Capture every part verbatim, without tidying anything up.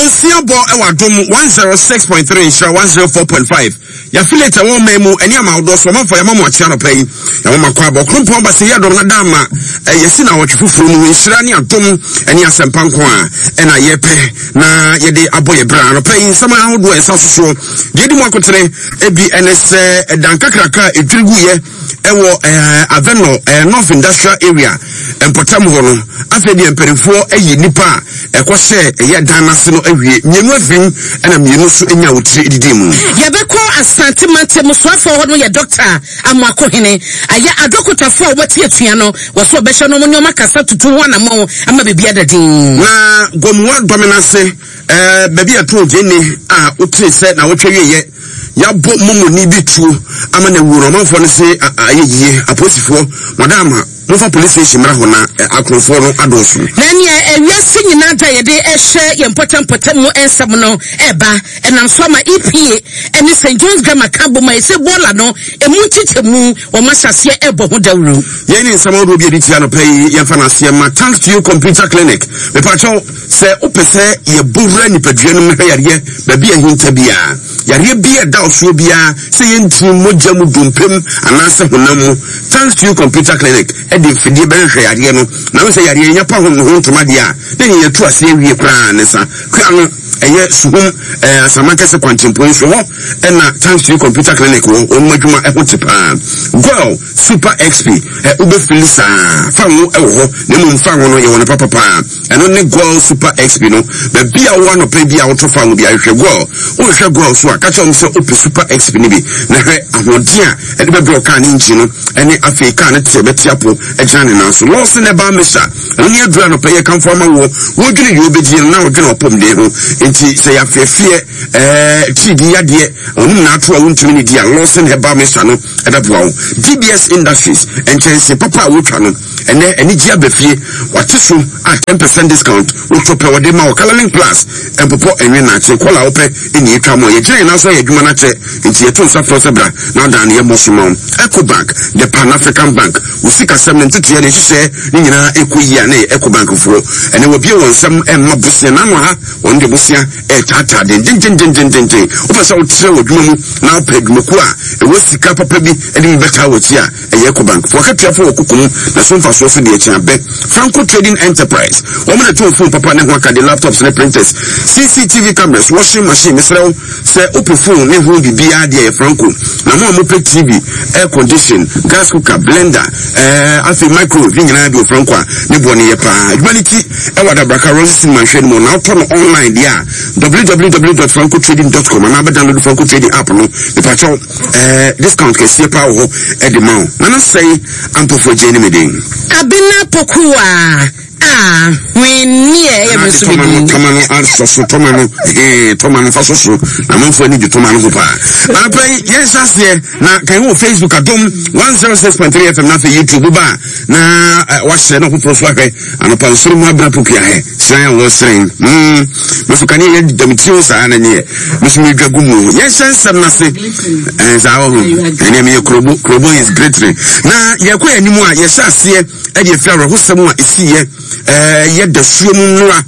Adansia bo ewa dom one oh six point three share one oh four point five. Ya affiliate a won memu eni amawdo so man for ya mama atia no pay. Ya mama kwa bo krompo ba se ya dom na dama yesi na wotwefufuru no nhira ne adom eni asempanko a ena yepe na yede aboye bra no pay sama ahodo esa so de di mu akotere ebi enese dankakraka edwirgu ye ewo aveno North Industrial Area empotam ho no afedi emperifo eyi nipa ekose eye danase no awie nyenu afim ena mienu so enya wotire didimu yebeko asante mate musoafo ho no ye doctor amwako hene aya adokotafo a wati atua no woso obehye no nyoma kasa tutu ho na mo ama bebia dadin na gomwa dominance eh baby ato jeni a utire se na wotwe ye ya bo mumu ni bitu ama na wuro manfo no se ayeye aposifo madama Mofa police station mara hona akrofo no adosu. Nani ewiase nyina da ye de ehye ye important potem no ensem no eba enam so ma E P A eni Saint John's Grammar Camp ma ese bola no emu titemu o masase ebo ho dawru. Ye ni nsamo do bi editia no pay ye fa na se ma thanks to you computer clinic. Me pacho se opese ye bowra ni padua no mehwe yare ba bia hinta bia. Yare bia da oso bia se ye ntim mogya mu dumpem anase honam. Thanks to you computer clinic. Edi fidi ben hwe yare no na we se yare nya pa ho no ntoma dia na ye tu ase wie kra ne sa kwa no eye suhum eh asamaka se kwantimpo so ho na thanks to you computer clinic wo o madwuma e ho tipa girl super X P e ube filisa fa wo e wo ne mu mfa wo no ye wona papa pa eno ne girl super X P no be bia wo no pe bia wo to fa wo bia hwe girl wo hwe girl so aka che o se ope super X P ni bi na hwe ahodia e de be bro kan nchi no ene afeka na te be tiapo e jane na so lo se ne ba mesha ene adura no pe ye kan forma wo wo dwene yo be di na wo dwene opom de ho enti se ya fefie eh tidi yade onu na ato a wontumi ni dia lo se ne ba mesha no e da boa D B S Industries enche papa wo twa no ene eni gia befie wate so a ten percent discount wo to pe wode ma o coloring plus empopo enwe na che kola wo pe eni etwa mo ye gire na so ye dwuma na che enti ye to nsa fro sebra na da na ye mosumo Ecobank the Pan African Bank wo sika seven tete ye ne hye ni nyina ekoyi a na Ecobank furo ene wo bie won sam emma busia na no ha won de busia e tata den den den den den den wo pesa wo tre wo dwuma mu na wo pe dwuma ku a e wo sika papa bi e de beta wo ti a e Ecobank fo ka tia fo wo kukum na so mfa so so de echi abe Franco Trading Enterprise wo me to phone papa ne ho aka de laptops ne printers C C T V cameras washing machine misrew se open phone ne ho bibia de Franco na mo mo pe T V air condition gas cooker blender eh afi microwave nyina bi Franco a ne bo ne ye pa humanity e wada braka roses man hwe mo na to no online dia w w w dot franco trading dot com na ba download Franco Trading app no e pa cho eh discount ke sie pa ho e de ma na na say ampofo jeni medin abina pokua ah when near every tomano tomano arso so tomano eh tomano fa so so na manfo ani de tomano go pa na pay yes asie na kan wo Facebook adom one oh six point three F M na fe YouTube ba na wa share no pro so ahwe anopa nsuru mu abra pokia he san wo sren mm meso kan ye demitio sa na nie meso me dwagu mu yes ansem na se eh za wo ene me krobo krobo is great na ye kwa animu a yes asie e de fira ho sem a esiye eh ye da suomu nura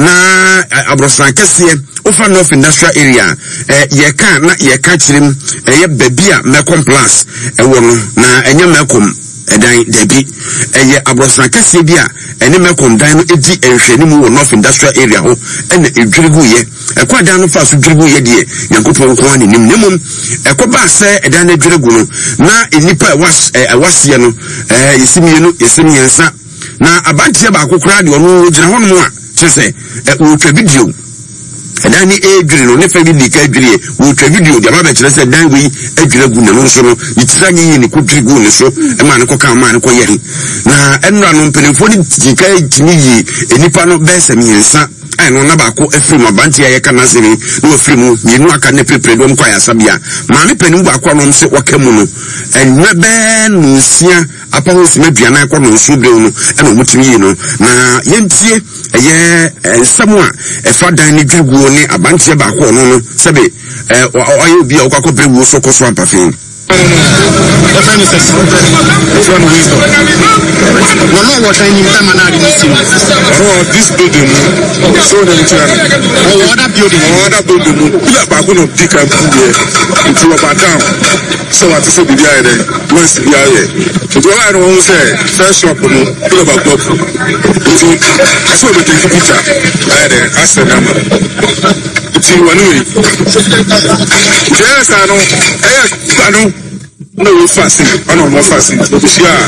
na abrosan kese ofa North Industrial Area eh ye kan na ye ka kirem eh ye babia mekom plus e wo no na enye mekom edan debi eye abrosan kese bia ene mekom dan no edi ehwani mu wo North Industrial Area ho ene edwirigu ye ekwa dan no fa so dwirigu ye de yankopon ko ani nim nemum ekoba se edan na edwirigu no na enipa was awase no eh yesimi no yesimi yensa na abantie ba akokora de ono gina ho no a kyese wo twa video edan ni edwiri no ne fa bi dika edwiri wo twa video de ma ba kyerɛ sɛ dan wi edwiri gu na no so no yitira nyi ni kudwiri gu ne so e ma ne ko kan ma ne ko yeri na enra no mpenefo ni dika timi yi enipa no be sɛ miensa ai no na ba ko efiri abantie ya kana seri no efiri mu mienu aka ne prepare dom kwa ya sabia ma ne panim ba ko no se wakamu no enwe be no sia apa ho sima duana ko no so bre no e no mutimi yi no na yentie eye nsamo a efa dan ni dwaguo ni abantie ba ko no no sebe eh oye obi a okwakobre wo so ko so ampafin The premises. Which one wisdom? No, no, what I need them and I didn't see. Oh, this building. So the children. Oh, other building. Oh, other building. Pillar back on of dick and put here. Into a back down. So what is it behind there? Where's the area? It's what I don't say. First shop, pillar back up. I saw the picture. I had a said, see one way. Yes, I know. I know. No, we're fasting. I know more fasting. Yeah.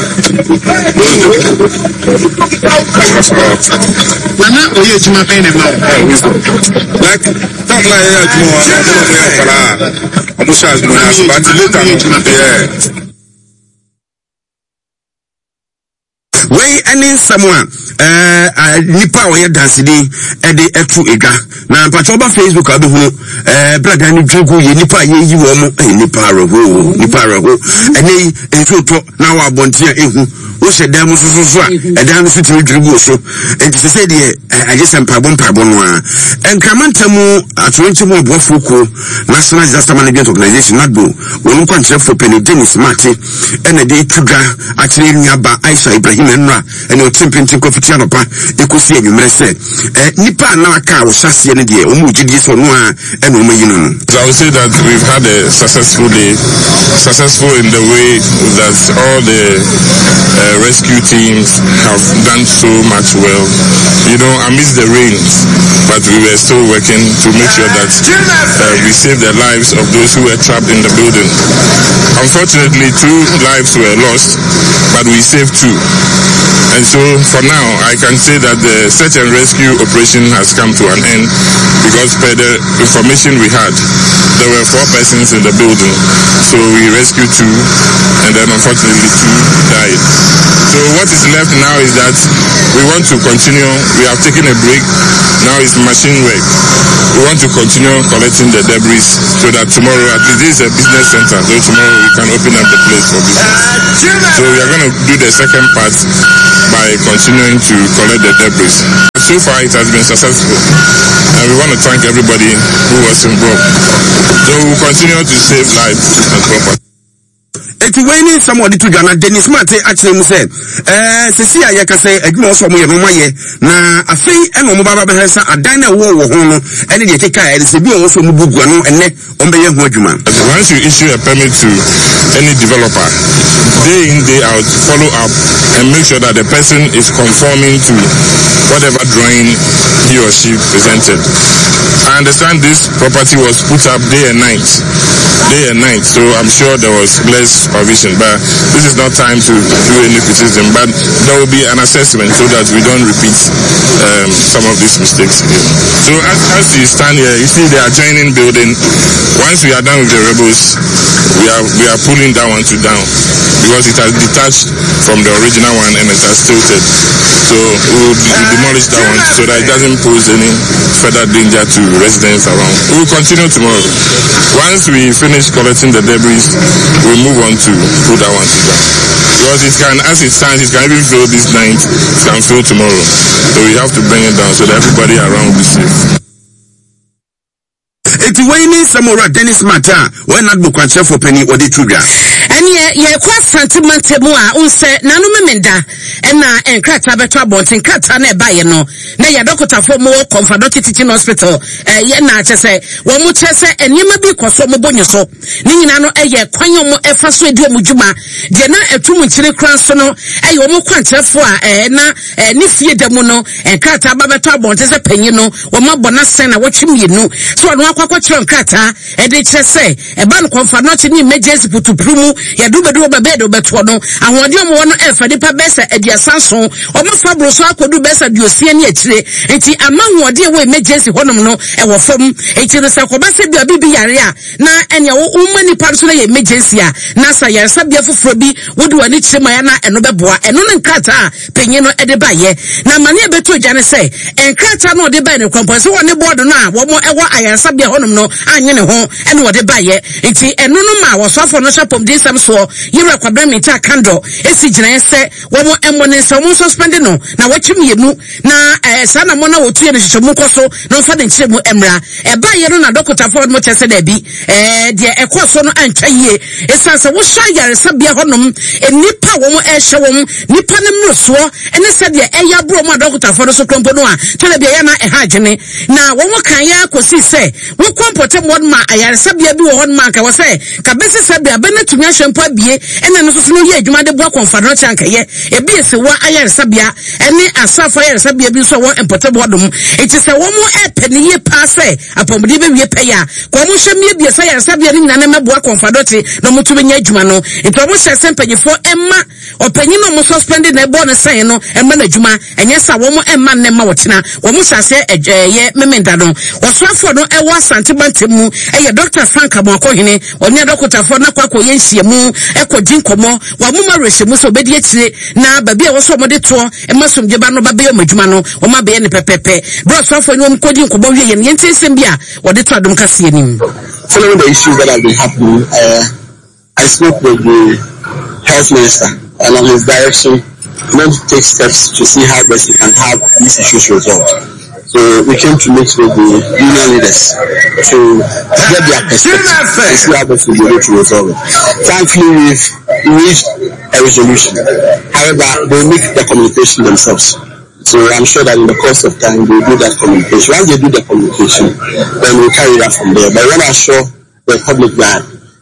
Nana, we are Juma Penny. Like, don't lie here, Juma. I'm not sure but later, yeah. Way any someone uh nipa we dance dey e dey etu ega na pachoba Facebook abi hu eh brother ni dwegu ye nipa ye yi wo mo eh nipa reho nipa reho ene entu to na wa bontia ehu wo hye dan mu soso so a edan no fitimi dwegu so enti se se de agese mpabo mpabo no a enkramantamu atwenche mu obofo ko National Disaster Management Organization nado wonu kwantre for Penny Dennis Mate ene dey tuga akire nuaba Aisha Ibrahim enra ene otimpintin kofiti anopa ekosi enwumre se eh nipa na aka wo hyase ne de o mu gidi so no a ene o mayino no. So I would say that we've had a successful day, successful in the way that all the uh, rescue teams have done so much well. You know, amidst the rains, but we were still working to make sure that uh, we save the lives of those who were trapped in the building. Unfortunately, two lives were lost, but we saved two. And so for now, I can say that the search and rescue operation has come to an end because per the information we had, there were four persons in the building. So we rescued two, and then unfortunately two died. So what is left now is that we want to continue. We have taken a break. Now it's machine work. We want to continue collecting the debris so that tomorrow, at least this is a business center, so tomorrow we can open up the place for business. So we are going to do the second part by continuing to collect the debris. So far it has been successful, and we want to thank everybody who was involved. So we will continue to save lives and property. Eti weni somebody to Ghana Dennis Mate actually mu say eh sesi aye ka say adwuma so mo ye no maye na afei eno mo baba behesa adan na wo wo ho no ene de keka e se bi o so mu bugua no ene o be ye ho adwuma. Once you issue a permit to any developer, day in day out follow up and make sure that the person is conforming to whatever drawing he or she presented. I understand this property was put up day and night day and night so I'm sure there was less supervision, but this is not time to do any criticism, but there will be an assessment so that we don't repeat um, some of these mistakes again. So as, as you stand here, you see the adjoining building. Once we are done with the rebels, we are we are pulling that one to down because it has detached from the original one and it has tilted. So we will we'll demolish that one so that it doesn't pose any further danger to residents around. We will continue tomorrow. Once we finish collecting the debris, we'll move on to put that one to down. Because it can, as it stands, it can even fail this night, it can fail tomorrow. So we have to bring it down so that everybody around will be safe. Eti weni Samora Dennis Mata when not book chef for Penny or the Tuga. And ye ye kwa santimante mu a unse nanu memenda ena enkrata beto abontin krata na eba ye no na ya dokota fo mo Comfort Teaching Hospital eh ye na chese wo mu chese enima bi koso mo bonyo so ni nyina no eye kwanyo mo efa so edi mu djuma de na etum nchire kran so no eye wo mu kwantrefo a eh na eh ni fie da mu no enkrata ba beto abontin se panyi no wo ma bona sen na wo twim ye no so no akwakwa kire enkrata e de chese e ba no Comfort ni emergency putupru mu ya dube do ba bedo beto no ahode mo wono efa dipa besa ediasanso o mo fabro so akodu besa diosie ni akire enti amanwode e we emergency honom no e wo fam enti no se ko ba se bia bibi yare a na enya wo umani pa so na emergency a na sa yare sabia foforo bi wodi wani chirema ya na eno beboa eno ne nkata a penye no e de ba ye na mane e beto gya ne se enkata no de ba ne kwampo se woni board no a wo mo ewo ayare sabia honom no anye ne ho eno wode ba ye enti eno no ma wo so afo no shapom din Sam so yewra kwadra mita kando esi gyina ese wo mo emmone nsa mo suspend no na wachim yenu na eh sa na mo na wotu ye no hwehwemu koso no fa de nkyere mu emra e ba ye no na Doctor Ford mo chese da bi eh de ekoso no antwa yie esa se wo hwa yaresa bia honom enipa wo mo e hye wo nipa ne mroso ene se de eya bro mo Doctor Ford so krompo no a tele bia ya na e ha adwene na wo mo kan ya kosi se wo kompote mo ma ayaresa bia bi wo honom anka wo se ka besi se bia be na tumi ahwempo abie ene no so no ye adwuma de boa konfado chanka ye e bi ese wo ayaresa bia ene asafo ayaresa bia bi so wo empote bo dom enti se wo mo e peniye pa se apomde be wie pe ya ko mo hwemie bia se ayaresa bia ni nyina na meboa konfado te no mo tumi nya adwuma no enti wo mo hye sempanyefo emma opanyi no mo suspend na ebo ne sen no emma na adwuma enye sa wo mo emma ne ma wotena wo mo sase ye memenda no wo soafo no e wo asante bantemu eye Doctor Frank Amoakohene onye Doctor Ford na kwakọ ye nhyiemu e ko jinkomo wa mo ma rehyiemu so obedi akire na babi a wo so mo de to e masomdwe ba no ba be amadwuma no wo ma be ne pepepe bro soafo no mo ko jinkomo wie ye ne ntensem bia wo de to adom kase anim. Following the issues that have been happening, uh, I spoke with the health minister and on his direction meant to take steps to see how best we can have these issues resolved. So we came to meet with the union leaders to get their perspective and see how best we'll be able to resolve it. Thankfully, we've reached a resolution. However, they make the communication themselves. So I'm sure that in the course of time, they'll do that communication. Once they do the communication, then we'll carry that from there. But I want to assure the public that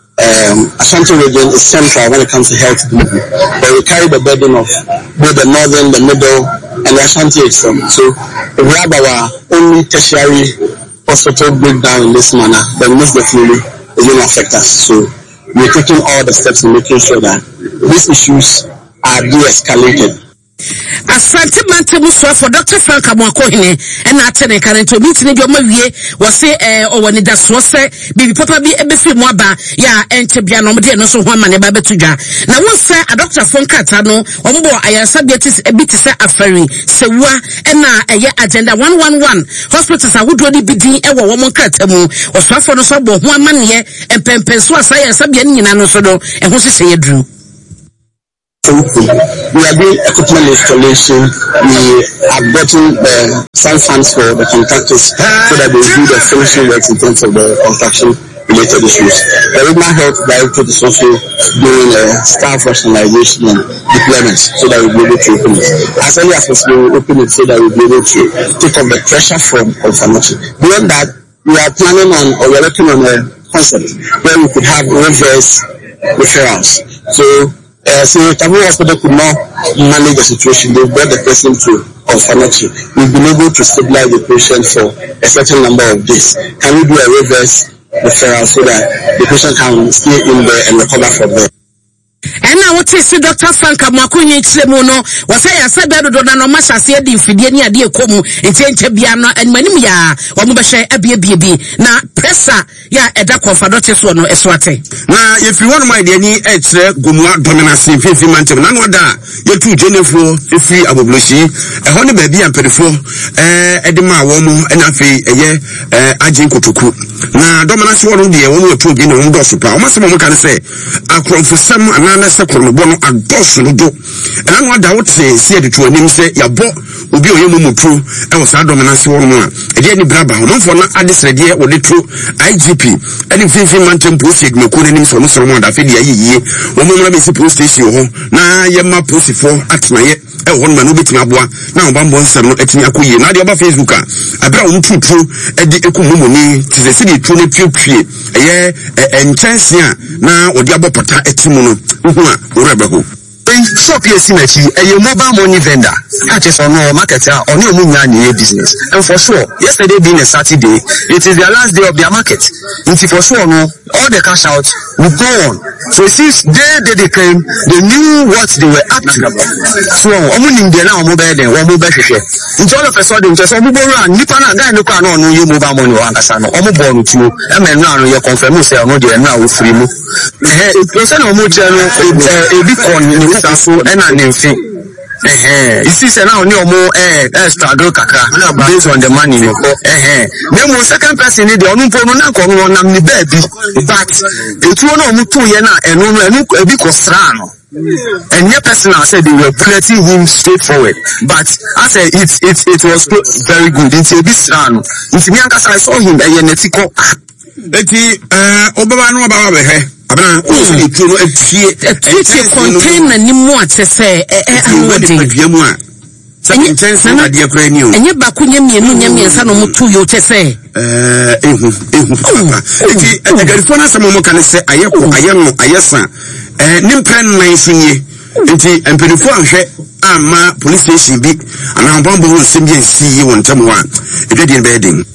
um, Ashanti region is central when it comes to health delivery. But we carry the burden of both the northern, the middle, and the Ashanti itself. So if we have our only tertiary hospital breakdown in this manner, then most definitely it will affect us. So we're taking all the steps in making sure that these issues are de-escalated. Asante Bantemu so for Doctor Frank Amoakohene and atene karento meeting bi o mawie wo se eh o woni da so se bibi papa bi ebefi mu aba ya ente bia no de no so ho amane ba betudwa na won se a Doctor Fonkata no o mbo ayasa bietis ebiti se afari sewa na eye agenda one one one hospitals awodo ni bidin e wo wo nkata mu o so afo no so bo ho amane empempenso asaya bia nyina no so do e ho sese yedru. We are doing equipment installation. We have gotten uh, some funds for the contractors so that they do the finishing works in terms of the construction related issues. The regional health director is also doing uh, staff rationalization and deployment so that we'll be able to open it. As early as possible, we'll open it so that we'll be able to take off the pressure from confirmation. Beyond that, we are planning on or we're working on a concept where we could have reverse referrals. So Uh, so Tamu Hospital could not manage the situation. They brought the person to Confirmatory. We've been able to stabilize the patient for a certain number of days. Can we do a reverse referral so that the patient can stay in there and recover from there? And now what is Doctor Frank Amoakohene Chilemono was I said that do na no masha se di mfidie ni ade ekomu enche bia no animanim ya wo mo be hwe abie bie bi na pressure ya eda confederate so no eswate na if you want my dey ni e kire gomua dominance fifi mantem na no da ye tu jenefo fifi abobloshi e ho ne ba bia mpedefo eh edema wo mo na afi eye eh agin kotoku na dominance wo no de wo no tu bi no ndo so pa o masem mo kan se akronfosam ana na se korbo no adoso no do na no da wote se de to anim se yabo obi oyemu mutru e wo sa dominance wo no a e de ni braba no fo na adesrede wo de to I G P ani fifi mantem post edmeko nanim so no so mo da fe de ayeye wo mo na be si post station ho na ye ma post fo atnaye e wo no ma no betima aboa na oba mbon nsem no etimi akoye na de oba Facebook a abra wo tutru e de ekumomoni ti se se de tu ne piopie eye entense a na odi abopota etimu no hu a wo rebeho shop here Sinachi, a mobile money vendor. Catches on no market or no money business. And for sure, yesterday being a Saturday, it is their last day of their market. And for sure, no, all the cash out will go on. So since day they, they came, they knew what they were up to. So, I'm in the now mobile then, or mobile share. And all of a sudden, just a mobile run, Nipana, guy, no car, no, you mobile money, or Angasano, or mobile to you. I mean, now you're confirming, say, I know they are now with free. It was a more general, a big one. So and an infant eh you see say now ni omo eh eh struggle kakra based on the money no eh then mo second person ni the onu po no na ko no nam ni baby but etu no omo to ye na eno no enu ebi ko sra no and your person said they were bulleting him straightforward, but I said it it it was very good. It's a bit strong. It's me and I saw him. I netiko. Eti eh obaba no baba be he. Abana o so etu no etie etie container ni mu atese eh eh anwode mu a. Sa intense na de kra ni o. Enye ba ko nyamie nu nyamie nsa no mutu yo tese. Eh ehu ehu papa. Eti egarifo na samo mo kan se ayeko ayeno ayesa. Eh nimpren nan sunye nti empedifo ahwe ama police station bi ana bombo won sembi ensi won tam wa edwede be edin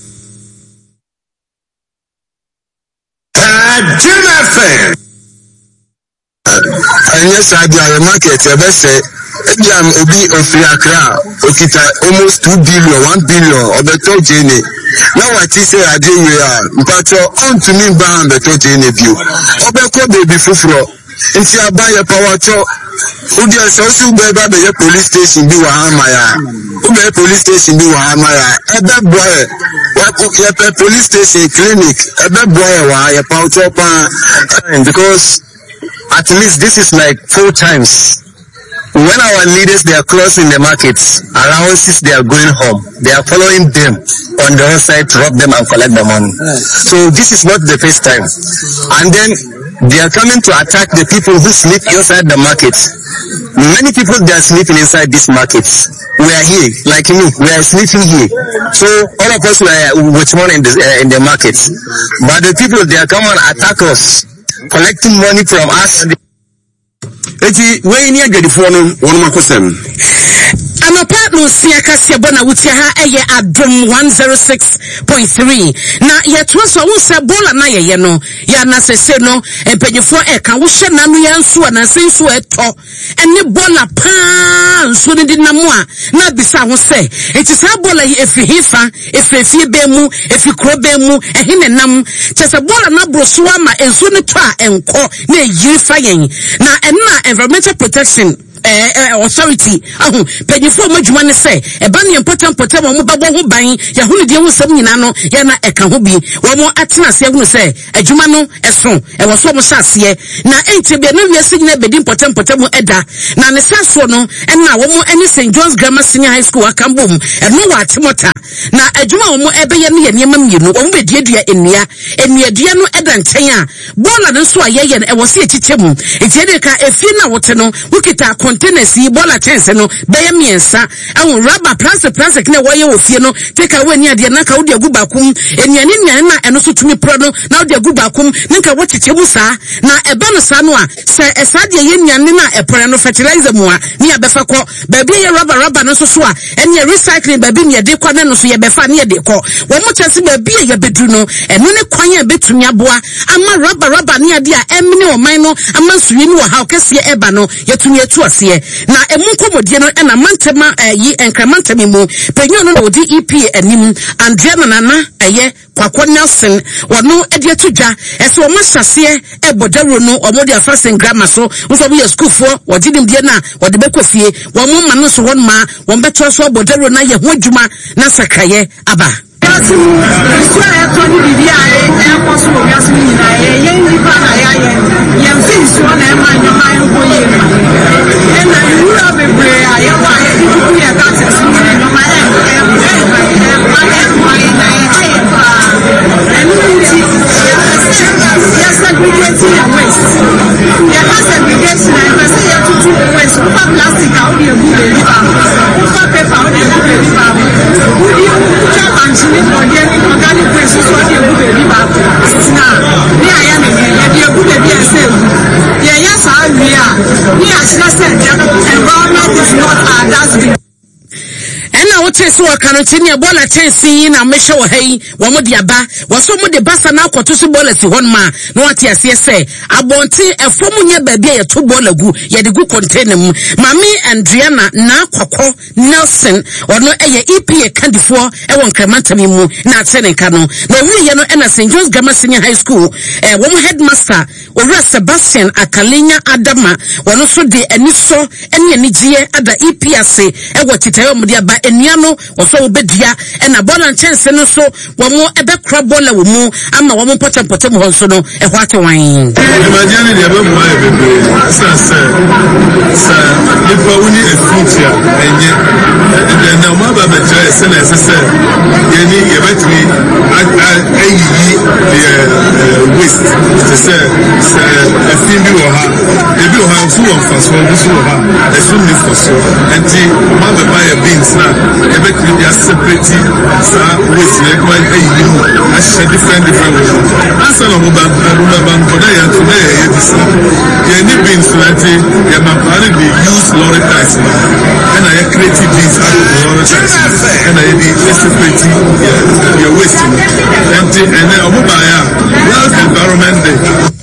ah Jim and yes I do a market e be say Ebiam obi ofri Accra okita almost two billion one billion obeto jene now what is say ade we are mpacho on to me ba beto jene bio obeko baby fufuro nti abaye power cho udi asosu beba be police station bi wa amaya ube police station bi wa amaya ebe boy wa police station clinic ebe boy wa ya power cho pa because at least this is like four times when our leaders they are closing the markets, allowances they are going home, they are following them on the other side to rob them and collect the money. So this is not the first time. And then they are coming to attack the people who sleep inside the markets. Many people they are sleeping inside these markets. We are here, like me, we are sleeping here. So all of us were with money in the uh, in the markets. But the people they are coming and attack us, collecting money from us. Eti we ni agedifo no wonu makosem Anapa no sia kasia bona wutia ha eye adom one oh six point three na yeto so wo se bola na yeye no ya na sese no empanyefo e ka wo hye na no yansu na sensu eto ene bola pa nso ni dinamo a na bisa ho se eti sa bola yi efihifa efefie be mu efikro be mu ehine nam chese bola na broso ama enso ni to a enko na eyi fa yen na enna environmental protection eh uh, authority ahu pedifo madwuma ne se e ba ne important potem mo babo ho ban ya hunu de ho sam nyina no ya na eka ho bi wo mo atena se hunu se adwuma no eso e wo so mo sase na enti be na wiase nyina bedi important potem eda na ne saso no na wo mo ene Saint John's Grammar Senior High School akambom e no wa atemota na adwuma wo mo ebe ye ne ye niam mienu wo mo bediadua enua enua dua no eda nchen a bola no so ayeye e wo se echichemu enti de ka efie na wote no wukita containers yi bola chance no be ye miensa awon rubber plastic plastic na wo ye wo fie no take away ni ade na ka wo de agu bakum enuane nuane na eno so tumi pro no na wo de agu bakum nka wo chichemu saa na ebe no saa no a se esa de ye nuane na epore no fertilizer mu a ni abefa ko ba bi ye rubber rubber no so so a ene recycling ba bi ni de ko na no so ye befa ni de ko wo mo chance ba bi ye bedu no eno ne kwan ya betumi aboa ama rubber rubber ni ade a emne o man no ama suyi ni wo ha okese eba no yetumi etu ase na emu komodie no na mantema yi enkramantemi mu penyo no odi E P anim Andrea Nana eye Kwakwa Nelson wono ede atudwa ese wo masase ebodaro no omodi afasen grammar so nso bi school for wodi dim die na wodi bekofie wo mo ma no so won ma won beto so ebodaro na ye ho adwuma na sakaye aba Kasi so e to ni bibia e e ko so wo yasi ni na ye ye ni pa na ya ye ye mfi so na e ma nyo ma ko ye ma e na ni ura bebre a ye wa ye di ku ye ka se so ni nyo ma e e ma e ma e na e e pa e ni ti ya segregate ya waste ya ka segregate na e se ya tutu waste ko plastic a o di ebu be ri ba ko paper o di ebu be ri ba o di cha anchi organic organic waste so dey go be ba na ni aya me ye dey go be be say ye ya sa wi a ni kanotini ebola tensi na mesha wo hai wo mo de aba wo so mo de basa na akoto so bola si hon ma no ate ase se abonti efom nya ba bia ye to bola gu ye de gu container mu mami Andriana na kwakọ Nelson ono eye E P A kandifo e won kremantami mu na atene nka no na wi ye no e na Saint John's Grammar Senior High School eh wo headmaster Owura Sebastian Akalinya Adama wono so de aniso ene anigye ada E P A se e wo titayo mu de aba enua no wo so obedia e na bola nchense no so wo mo ebe kra bola wo mu ama wo mo potem potem ho so no e ho ate wan imagine de ebe mo ebe sa sa sa lipa uni e future enye de na mo ba be try se na se se ye ni ye betri ayi the waste to say se e fin bi wo ha e bi wo ha fu won faso bi so wo ha e so ni faso enti ma be buy a beans na e betri dia separate sa waste le ko ayi mu a share different different ways asa no mo ba mo ba ko da ya to da ye bi sa ye ni beans na ti ye ma pare dey use lorry ties na and I create beans out of lorry ties and I dey separate your waste and and omo ba ya World Environment Day.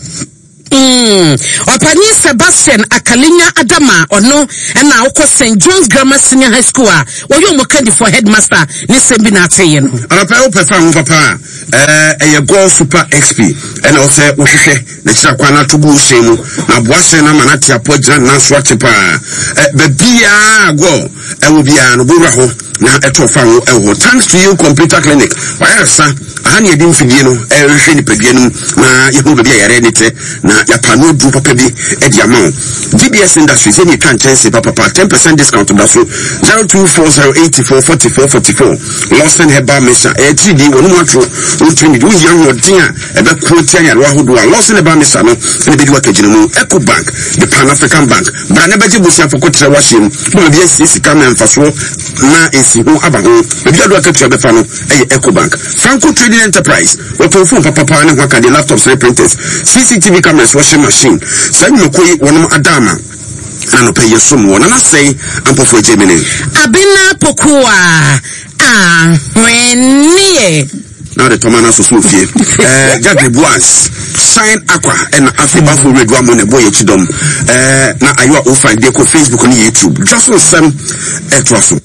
Mm. Opani Sebastian Akalinya Adama ono ena okọ Saint John's Grammar Senior High School a woyo mo kandi for headmaster ni sembi na ateye no. Arapa o pefa ho papa eh eye Go Super X P ena o se wohwehwe na kira kwa na tubu shemu na boase na manati apogya na so atepa eh be bia go e wo bia no bura ho na eto fa ho e ho thanks to you computer clinic why sa ahani edim fidie no e hwehwe ni padua no na ye ho bia yare ni te na ya pano du papa bi e di amount G B S Industries any can chance papa ten percent discount da so zero two four zero eight four four four four four Lawson Heba Mesha e T D wonu matro untini du yan wodin a e be quote ya ro ahodo a Lawson Heba Mesha no e be di wakagina mu Eco Bank the Pan African Bank bra na beje busia fokotre wahiem bo bi esi kama mfaso na esi ho aba ho be bi adu akatua be fa no e Eco Bank Franco Trading Enterprise wato phone papa pa ne hwaka the laptops and printers C C T V cameras washing machine send no koi wonum adama ano pay yesum wona na say ampofo Gemini abina pokua ah wenie now the tomana so so fie eh Jade Boas Shine Aqua and Afiba for red one money boy chidom eh na ayo o find dey ko Facebook and YouTube just on some extra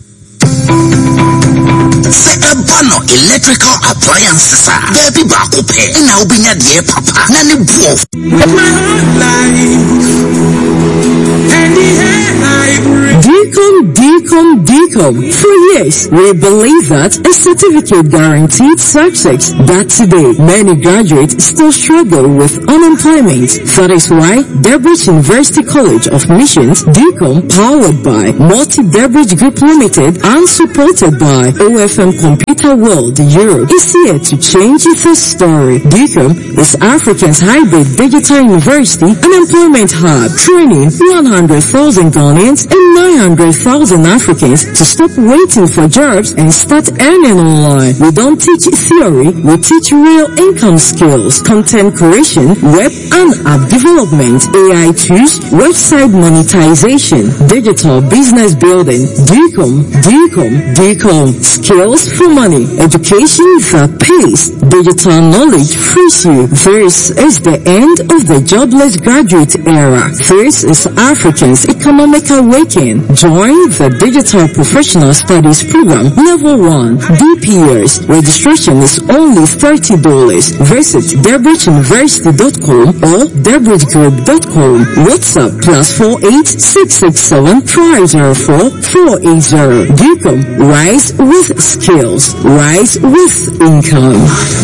Say a bano electrical appliances are there be back up here and now be near the papa nanny wolf Decom, Decom, Decom. For years, we believe that a certificate guaranteed success. That today, many graduates still struggle with unemployment. That is why Debridge University College of Missions, Decom, powered by Multi-Debridge Group Limited and supported by O F M Computer World Europe, is here to change the story. Decom is Africa's hybrid digital university and employment hub, training one hundred thousand Ghanaians and nine hundred thousand Africans to stop waiting for jobs and start earning online. We don't teach theory, we teach real income skills, content creation, web and app development, A I tools, website monetization, digital business building. Decom, Decom, Decom. Skills for money, education that pays, digital knowledge frees you. This is the end of the jobless graduate era. This is Africans' economic awakening. Join the Digital Professional Studies Program Level one. D P S. Registration is only thirty dollars. Visit debridge university dot com or debridge group dot com. WhatsApp plus four eight six six seven five zero four four eight zero. Decom, rise with skills, rise with income.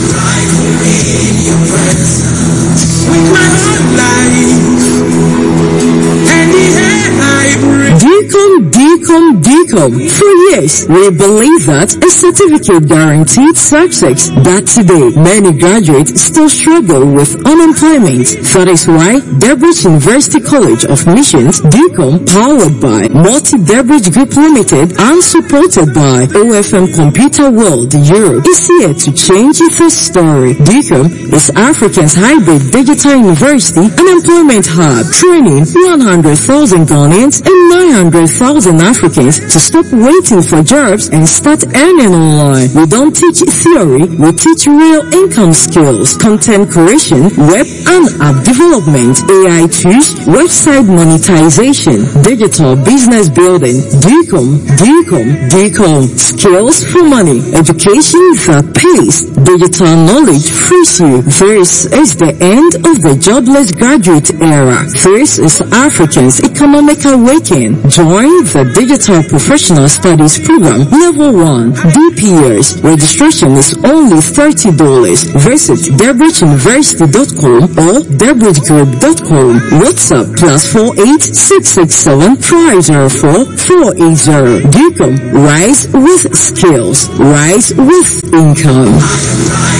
Decom, Decom, Decom. For years, we believe that a certificate guaranteed success. That today, many graduates still struggle with unemployment. That is why Debridge University College of Missions, Decom, powered by Multi-Debridge Group Limited and supported by O F M Computer World Europe, is here to change the story. Decom is Africa's hybrid digital university and employment hub, training one hundred thousand Ghanaians and nine hundred hundred thousand Africans to stop waiting for jobs and start earning online. We don't teach theory, we teach real income skills, content creation, web and app development, A I tools, website monetization, digital business building, DCOM, DCOM, DCOM, skills for money, education that pays, digital knowledge frees you. This is the end of the jobless graduate era. This is Africans Economic Awakening. Join the Digital Professional Studies Program Level one, D P S. Registration is only thirty dollars. Visit debridge university dot com or debridge group dot com. WhatsApp plus four eight six six seven five zero four four eight zero. DCOM, rise with skills, rise with income.